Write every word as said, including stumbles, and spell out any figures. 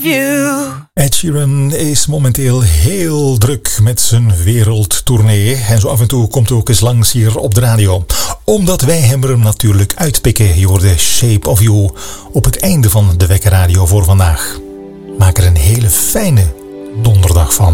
Ed Sheeran is momenteel heel druk met zijn wereldtournee. En zo af en toe komt hij ook eens langs hier op de radio. Omdat wij hem er natuurlijk uitpikken. Je hoorde Shape of You op het einde van de Wekkerradio voor vandaag. Maak er een hele fijne donderdag van.